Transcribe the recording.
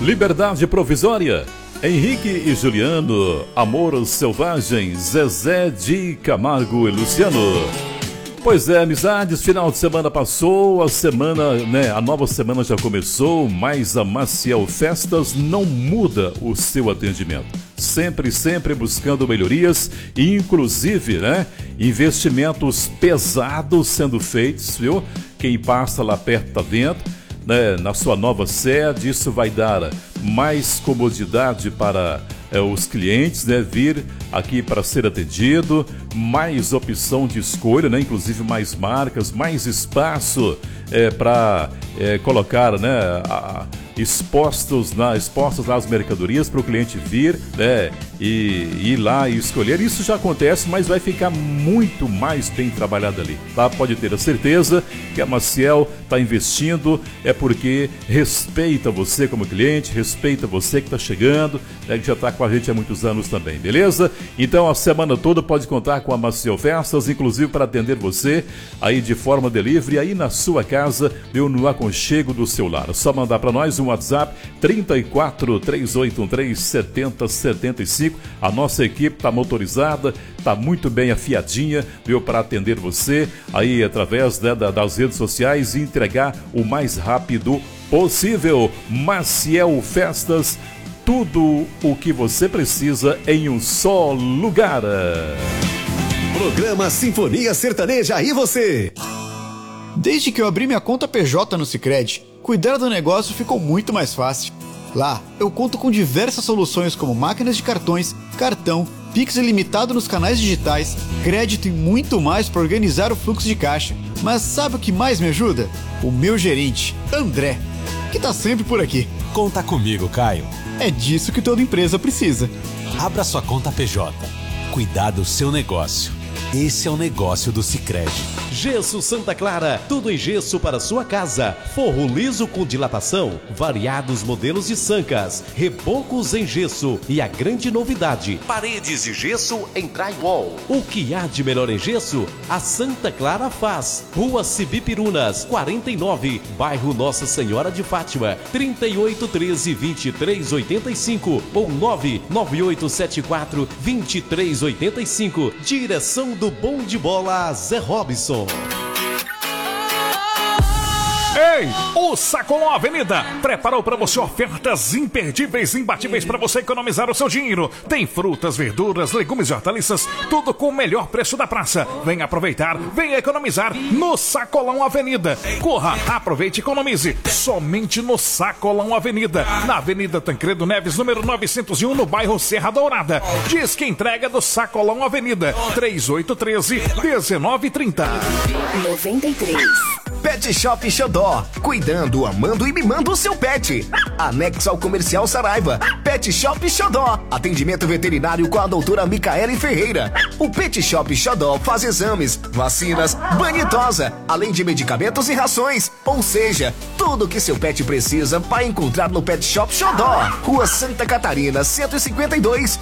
Liberdade Provisória, Henrique e Juliano, Amor Selvagem, Zezé de Camargo e Luciano. Pois é, amizades, final de semana passou, a semana, a nova semana já começou, mas a Maciel Festas não muda o seu atendimento. Sempre buscando melhorias e inclusive, investimentos pesados sendo feitos, viu? Quem passa lá perto tá vendo, na sua nova sede, isso vai dar mais comodidade para os clientes, vir aqui para ser atendido, mais opção de escolha, inclusive mais marcas, mais espaço para colocar expostas lá as mercadorias para o cliente vir e ir lá e escolher. Isso já acontece, mas vai ficar muito mais bem trabalhado ali, tá? Pode ter a certeza que a Maciel está investindo, porque respeita você como cliente, respeita você que está chegando, que já está com a gente há muitos anos também, beleza? Então a semana toda pode contar com a Maciel Festas, inclusive para atender você aí de forma delivery, aí na sua casa, no aconchego do seu lar. É só mandar para nós um WhatsApp 34 3813 7075. A nossa equipe está motorizada, está muito bem afiadinha, para atender você aí através das redes sociais e entregar o mais rápido possível. Maciel Festas, tudo o que você precisa em um só lugar. Programa Sinfonia Sertaneja e você. Desde que eu abri minha conta PJ no Sicredi, cuidar do negócio ficou muito mais fácil. Lá, eu conto com diversas soluções como máquinas de cartões, cartão, Pix ilimitado nos canais digitais, crédito e muito mais para organizar o fluxo de caixa. Mas sabe o que mais me ajuda? O meu gerente, André, que tá sempre por aqui. Conta comigo, Caio. É disso que toda empresa precisa. Abra sua conta PJ. Cuidar do seu negócio. Esse é o negócio do Sicredi. Gesso Santa Clara, tudo em gesso para sua casa. Forro liso com dilatação, variados modelos de sancas, rebocos em gesso e a grande novidade, paredes de gesso em drywall. O que há de melhor em gesso, a Santa Clara faz. Rua Cibipirunas, 49, bairro Nossa Senhora de Fátima, 3813-2385 ou 99874-2385. Direção do Bom de Bola, Zé Robson. Ei, o Sacolão Avenida preparou para você ofertas imperdíveis, imbatíveis para você economizar o seu dinheiro. Tem frutas, verduras, legumes e hortaliças, tudo com o melhor preço da praça. Venha aproveitar, venha economizar no Sacolão Avenida. Corra, aproveite e economize somente no Sacolão Avenida, na Avenida Tancredo Neves, número 901, no bairro Serra Dourada. Diz que entrega do Sacolão Avenida, 3813-1930. 93. Pet Shop Xodó, cuidando, amando e mimando o seu pet. Anexo ao Comercial Saraiva. Pet Shop Xodó, atendimento veterinário com a doutora Micaele Ferreira. O Pet Shop Xodó faz exames, vacinas, banho e tosa, além de medicamentos e rações. Ou seja, tudo que seu pet precisa vai encontrar no Pet Shop Xodó. Rua Santa Catarina, 152,